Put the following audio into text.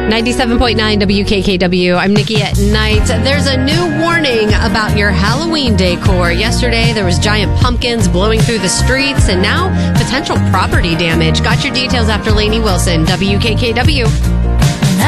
97.9 WKKW. I'm Nikki at Night. There's a new warning about your Halloween decor. Yesterday, there was giant pumpkins blowing through the streets, and now potential property damage. Got your details after Lainey Wilson, WKKW.